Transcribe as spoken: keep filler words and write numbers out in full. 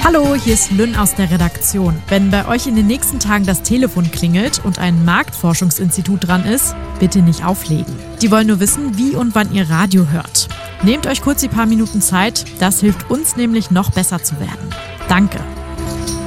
Hallo, hier ist Lynn aus der Redaktion. Wenn bei euch in den nächsten Tagen das Telefon klingelt und ein Marktforschungsinstitut dran ist, bitte nicht auflegen. Die wollen nur wissen, wie und wann ihr Radio hört. Nehmt euch kurz die paar Minuten Zeit, das hilft uns nämlich noch besser zu werden. Danke.